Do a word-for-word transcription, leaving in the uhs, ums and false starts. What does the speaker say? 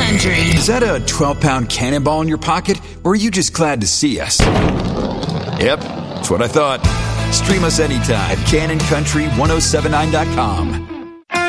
Country. Is that a twelve-pound cannonball in your pocket, or are you just glad to see us? Yep, that's what I thought. Stream us anytime at Cannon Country ten seventy-nine dot com.